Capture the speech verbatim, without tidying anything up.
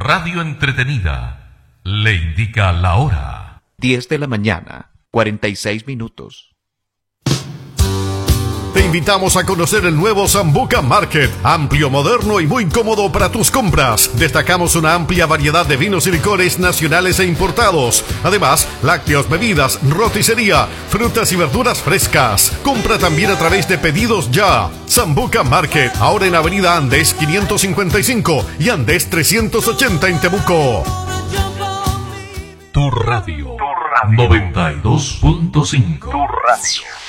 radio entretenida le indica la hora. diez de la mañana, cuarenta y seis minutos. Te invitamos a conocer el nuevo Sambuca Market, amplio, moderno y muy cómodo para tus compras. Destacamos una amplia variedad de vinos y licores nacionales e importados. Además, lácteos, bebidas, roticería, frutas y verduras frescas. Compra también a través de Pedidos Ya. Sambuca Market, ahora en Avenida Andes quinientos cincuenta y cinco y Andes trescientos ochenta en Temuco. Tu radio, tu radio. noventa y dos punto cinco. Tu radio.